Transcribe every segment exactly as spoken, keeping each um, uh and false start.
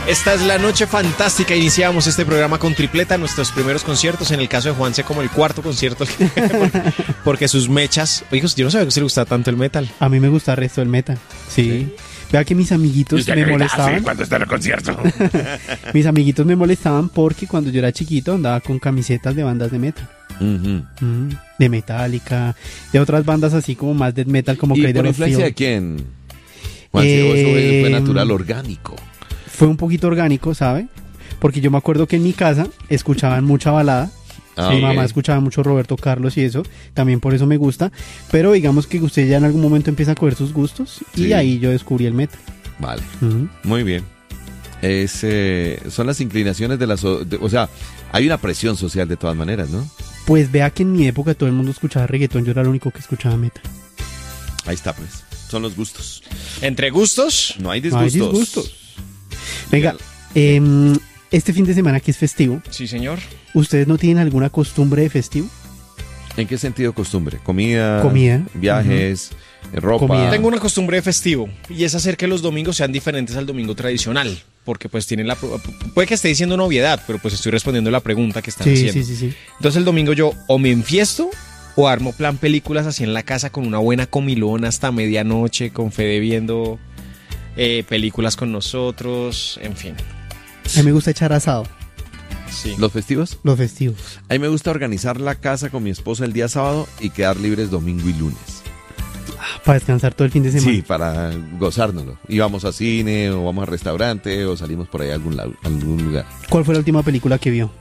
Esta es la noche fantástica. Iniciamos este programa con tripleta, nuestros primeros conciertos. En el caso de Juanse, como el cuarto concierto. porque, porque sus mechas. Hijos, yo no sabía que se le gustaba tanto el metal. A mí me gusta el resto del metal. Sí. ¿Sí? Vea que mis amiguitos me molestaban. ¿Cuándo está el concierto? Mis amiguitos me molestaban porque cuando yo era chiquito andaba con camisetas de bandas de metal. Uh-huh. Mm, de Metallica, de otras bandas así como más death metal, como ¿Y Cradle por of influencia Filth. de quién? Juan, si Eh, eso fue natural, orgánico. Fue un poquito orgánico, ¿sabe? Porque yo me acuerdo que en mi casa escuchaban mucha balada. Ah, Mi okay. mamá escuchaba mucho Roberto Carlos y eso, también por eso me gusta. Pero digamos que usted ya en algún momento empieza a coger sus gustos y Sí. ahí yo descubrí el metal. Vale, Uh-huh. muy bien. Es, eh, son las inclinaciones de la... So- de- o sea, hay una presión social de todas maneras, ¿no? Pues vea que en mi época todo el mundo escuchaba reggaetón, yo era el único que escuchaba metal. Ahí está, pues. Son los gustos. Entre gustos. No hay No hay disgustos. disgustos. Venga, eh, este fin de semana que es festivo, Sí, señor. ¿ustedes no tienen alguna costumbre de festivo? ¿En qué sentido costumbre? ¿Comida? Comida. ¿Viajes? ¿Ropa? Comida. Tengo una costumbre de festivo y es hacer que los domingos sean diferentes al domingo tradicional. Porque pues tienen la... Puede que esté diciendo una obviedad, pero pues estoy respondiendo la pregunta que están Sí, haciendo. sí, sí, sí. Entonces el domingo yo o me enfiesto o armo plan películas así en la casa con una buena comilona hasta medianoche, con Fede viendo eh, películas con nosotros, en fin. A mí me gusta echar asado, Sí. ¿Los festivos? los festivos. A mí me gusta organizar la casa con mi esposa el día sábado y quedar libres domingo y lunes. Ah, para descansar todo el fin de semana. Sí, para gozárnoslo. Y vamos a cine, o vamos a restaurante, o salimos por ahí a algún, lado, a algún lugar. ¿Cuál fue la última película que vio?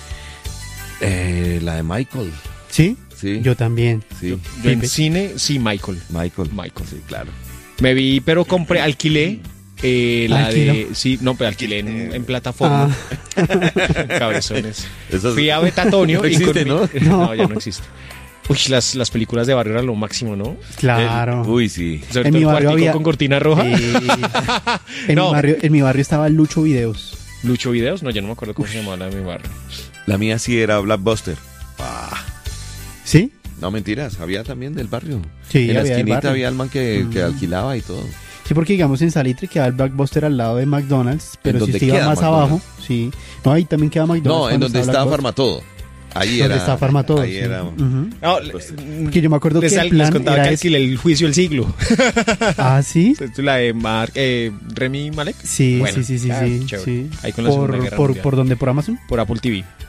Eh, la de Michael. ¿Sí? Sí. Yo también. Sí, Yo en Pipe. cine, sí, Michael. Michael. Michael. Sí, claro. Me vi, pero compré, alquilé eh, la ¿Alquiló? de... Sí, no, pero alquilé en, en plataforma. Ah, Cabezones. Esas- Fui a Betatonio. No y existe, con mi- ¿no? No, ya no existe. Uy, las, las películas de barrio eran lo máximo, ¿no? claro. El- uy, sí. Sobre En todo mi el barrio cuartico había- con cortina roja. Eh, en, No. mi barrio, en mi barrio estaba Lucho Videos. Lucho Videos, no, yo no me acuerdo cómo se llamaba la de mi barrio. La mía sí era Blockbuster. Ah, ¿Sí? no, mentiras. Había también del barrio. Sí, en la había del esquinita barrio. había el man que, que Mm. alquilaba y todo. Sí, porque digamos en Salitre queda el Blockbuster al lado de McDonald's, pero si donde usted iba queda más McDonald's. abajo, sí. No, ahí también queda McDonald's. No, en cuando donde está estaba Blockbuster. Farmatodo. Ahí Donde era. está Farmatodo. Ahí sí. era. Ujú. No, Pues, Que yo me acuerdo que les, el les plan contaba era que ese. alquilé el juicio del siglo. Ah, ¿sí? La de Mar, eh, Remy Malek. Sí, Bueno, sí, sí, sí, ah, sí, chévere. sí. Ahí con la Segunda Por, Guerra por, Mundial. ¿Por dónde? ¿Por Amazon? Por Apple T V.